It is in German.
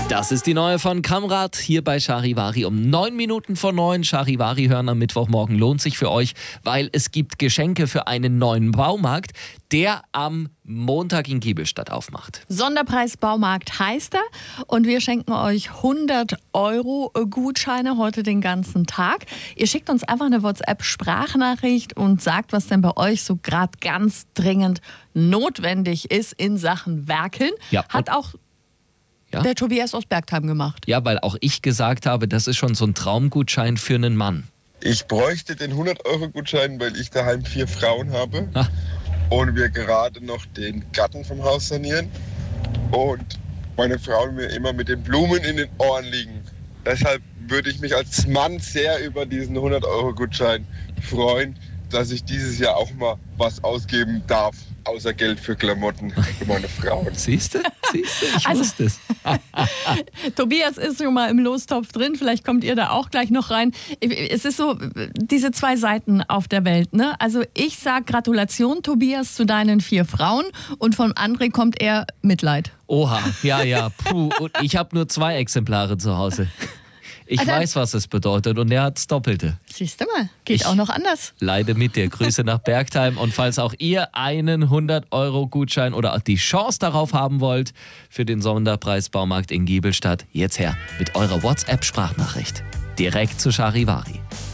Das ist die neue von Kamrat hier bei Charivari um 9 Minuten vor 9. Charivari hören am Mittwochmorgen lohnt sich für euch, weil es gibt Geschenke für einen neuen Baumarkt, der am Montag in Giebelstadt aufmacht. Sonderpreis Baumarkt heißt er und wir schenken euch 100 € Gutscheine heute den ganzen Tag. Ihr schickt uns einfach eine WhatsApp-Sprachnachricht und sagt, was denn bei euch so gerade ganz dringend notwendig ist in Sachen Werkeln. Ja, Hat auch der Tobias aus Bergheim gemacht. Ja, weil auch ich gesagt habe, das ist schon so ein Traumgutschein für einen Mann. Ich bräuchte den 100-€-Gutschein, weil ich daheim 4 Frauen habe Ah. und wir gerade noch den Garten vom Haus sanieren und meine Frauen mir immer mit den Blumen in den Ohren liegen. Deshalb würde ich mich als Mann sehr über diesen 100-€-Gutschein freuen, dass ich dieses Jahr auch mal was ausgeben darf, außer Geld für Klamotten für meine Frauen. Siehst du? Ich wusste es. Tobias ist schon mal im Lostopf drin, vielleicht kommt ihr da auch gleich noch rein. Es ist so, diese 2 Seiten auf der Welt, ne? Also ich sag Gratulation, Tobias, zu deinen 4 Frauen und von André kommt eher Mitleid. Oha, ja, puh. Und ich habe nur 2 Exemplare zu Hause. Ich weiß, was es bedeutet und er hat's Doppelte. Siehst du mal, geht auch noch anders. Leide mit dir. Grüße nach Bergheim. Und falls auch ihr einen 100-€-Gutschein oder die Chance darauf haben wollt für den Sonderpreis Baumarkt in Giebelstadt, jetzt her mit eurer WhatsApp-Sprachnachricht. Direkt zu Charivari.